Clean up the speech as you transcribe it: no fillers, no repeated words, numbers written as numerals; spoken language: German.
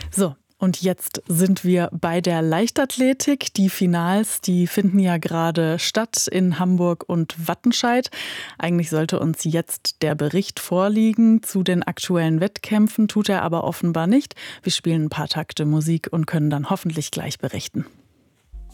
So, und jetzt sind wir bei der Leichtathletik. Die Finals, die finden ja gerade statt in Hamburg und Wattenscheid. Eigentlich sollte uns jetzt der Bericht vorliegen zu den aktuellen Wettkämpfen, tut er aber offenbar nicht. Wir spielen ein paar Takte Musik und können dann hoffentlich gleich berichten.